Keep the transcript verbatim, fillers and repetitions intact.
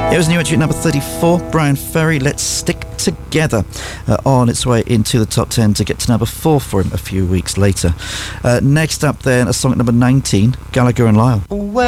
It was new entry at number thirty-four, Brian Ferry, Let's Stick Together, uh, on its way into the top ten to get to number four for him a few weeks later. Uh, next up then, a song at number nineteen, Gallagher and Lyle. Well,